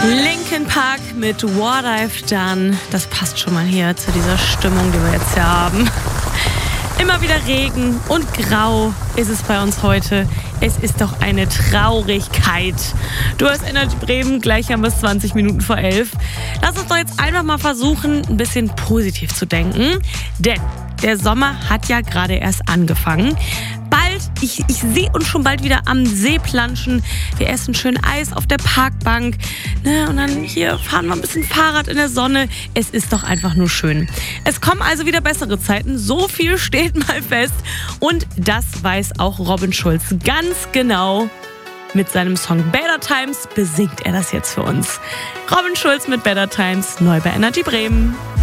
Linkin Park mit What I've Done. Das passt schon mal hier zu dieser Stimmung, die wir jetzt hier haben. Immer wieder Regen und grau ist es bei uns heute. Es ist doch eine Traurigkeit. Du hörst Energy Bremen, gleich haben wir es 20 Minuten vor 11. Lass uns doch jetzt einfach mal versuchen, ein bisschen positiv zu denken. Denn der Sommer hat ja gerade erst angefangen. Ich sehe uns schon bald wieder am See planschen. Wir essen schön Eis auf der Parkbank. Und dann hier fahren wir ein bisschen Fahrrad in der Sonne. Es ist doch einfach nur schön. Es kommen also wieder bessere Zeiten. So viel steht mal fest. Und das weiß auch Robin Schulz ganz genau. Mit seinem Song Better Times besingt er das jetzt für uns. Robin Schulz mit Better Times, neu bei Energy Bremen.